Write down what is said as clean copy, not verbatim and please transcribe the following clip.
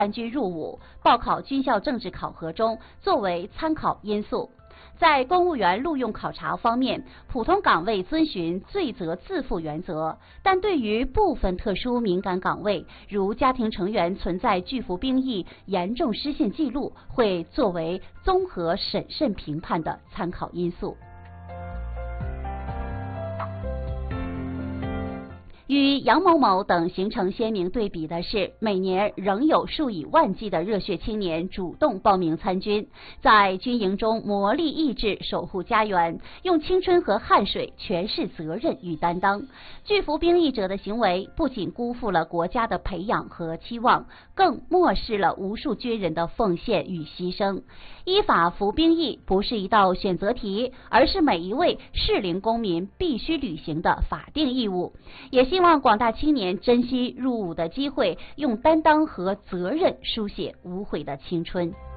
参军入伍、报考军校政治考核中作为参考因素。在公务员录用考察方面，普通岗位遵循罪责自负原则，但对于部分特殊敏感岗位，如家庭成员存在拒服兵役、严重失信记录，会作为综合审慎评判的参考因素。与杨某某等形成鲜明对比的是，每年仍有数以万计的热血青年主动报名参军，在军营中磨砺意志，守护家园，用青春和汗水诠释责任与担当。拒服兵役者的行为不仅辜负了国家的培养和期望，更漠视了无数军人的奉献与牺牲。依法服兵役不是一道选择题，而是每一位适龄公民必须履行的法定义务。也希望广大青年珍惜入伍的机会，用担当和责任书写无悔的青春。